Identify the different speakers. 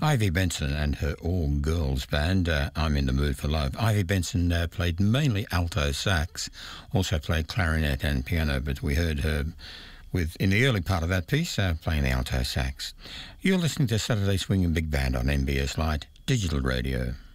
Speaker 1: Ivy Benson and her all-girls band, I'm in the Mood for Love. Ivy Benson played mainly alto sax, also played clarinet and piano, but we heard her in the early part of that piece playing the alto sax. You're listening to Saturday Swinging Big Band on MBS Light Digital Radio.